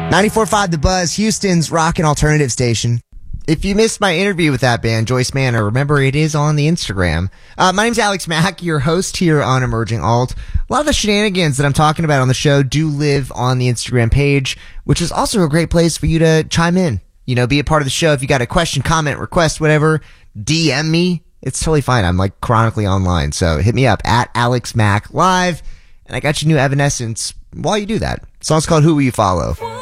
94.5 The Buzz, Houston's rock and alternative station. If you missed my interview with that band, Joyce Manor, remember it is on the Instagram. My name's Alex Mack, your host here on Emerging Alt. A lot of the shenanigans that I'm talking about on the show do live on the Instagram page, which is also a great place for you to chime in. You know, be a part of the show. If you got a question, comment, request, whatever, DM me. It's totally fine. I'm like chronically online. So hit me up at Alex Mack Live. And I got your new Evanescence while you do that. The song's called Who Will You Follow?